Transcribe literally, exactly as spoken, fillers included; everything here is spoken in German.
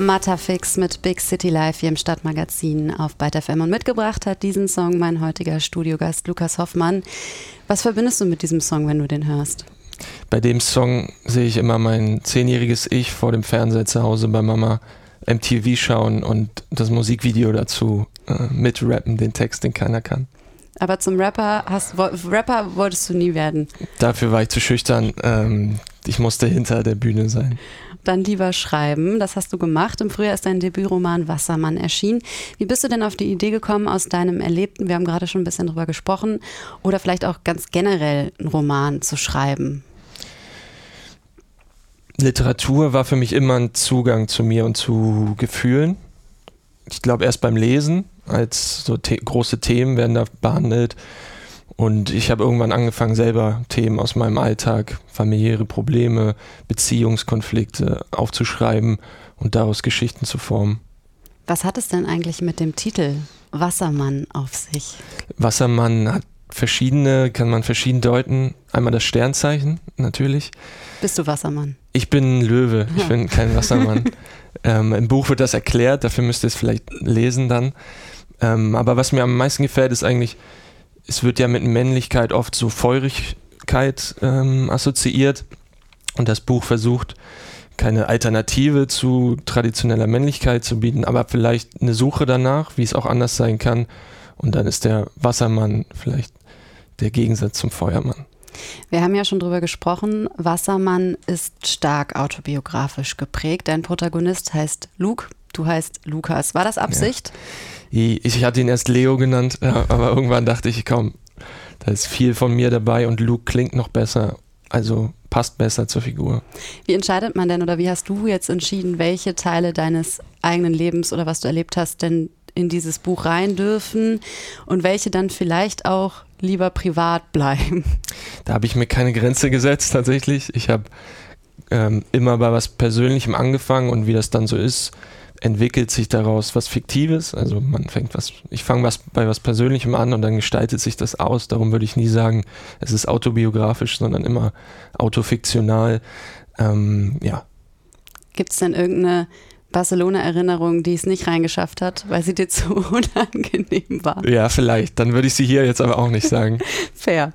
Matterfix mit Big City Life hier im Stadtmagazin auf Byte F M und mitgebracht hat diesen Song mein heutiger Studiogast Lukas Hoffmann. Was verbindest du mit diesem Song, wenn du den hörst? Bei dem Song sehe ich immer mein zehnjähriges Ich vor dem Fernseher zu Hause bei Mama M T V schauen und das Musikvideo dazu äh, mitrappen, den Text, den keiner kann. Aber zum Rapper, hast, Rapper wolltest du nie werden? Dafür war ich zu schüchtern. Ähm, ich musste hinter der Bühne sein. Dann lieber schreiben, das hast du gemacht. Im Frühjahr ist dein Debütroman Wassermann erschienen. Wie bist du denn auf die Idee gekommen aus deinem Erlebten, wir haben gerade schon ein bisschen drüber gesprochen, oder vielleicht auch ganz generell einen Roman zu schreiben? Literatur war für mich immer ein Zugang zu mir und zu Gefühlen. Ich glaube erst beim Lesen, als so the- große Themen werden da behandelt. Und ich habe irgendwann angefangen, selber Themen aus meinem Alltag, familiäre Probleme, Beziehungskonflikte aufzuschreiben und daraus Geschichten zu formen. Was hat es denn eigentlich mit dem Titel Wassermann auf sich? Wassermann hat verschiedene, kann man verschieden deuten. Einmal das Sternzeichen, natürlich. Bist du Wassermann? Ich bin Löwe, ich bin kein Wassermann. ähm, Im Buch wird das erklärt, dafür müsst ihr es vielleicht lesen dann. Ähm, aber was mir am meisten gefällt, ist eigentlich, es wird ja mit Männlichkeit oft so Feurigkeit ähm, assoziiert und das Buch versucht, keine Alternative zu traditioneller Männlichkeit zu bieten, aber vielleicht eine Suche danach, wie es auch anders sein kann. Und dann ist der Wassermann vielleicht der Gegensatz zum Feuermann. Wir haben ja schon drüber gesprochen, Wassermann ist stark autobiografisch geprägt. Dein Protagonist heißt Luke, du heißt Lukas. War das Absicht? Ja. Ich hatte ihn erst Leo genannt, ja, aber irgendwann dachte ich, komm, da ist viel von mir dabei und Luke klingt noch besser, also passt besser zur Figur. Wie entscheidet man denn oder wie hast du jetzt entschieden, welche Teile deines eigenen Lebens oder was du erlebt hast, denn in dieses Buch rein dürfen und welche dann vielleicht auch lieber privat bleiben? Da habe ich mir keine Grenze gesetzt tatsächlich. Ich habe ähm, immer bei was Persönlichem angefangen und wie das dann so ist, entwickelt sich daraus was Fiktives. Also man fängt was, ich fange was bei was Persönlichem an und dann gestaltet sich das aus. Darum würde ich nie sagen, es ist autobiografisch, sondern immer autofiktional. Ähm, ja. Gibt es denn irgendeine Barcelona-Erinnerung, die es nicht reingeschafft hat, weil sie dir zu unangenehm war? Ja, vielleicht. Dann würde ich sie hier jetzt aber auch nicht sagen. Fair.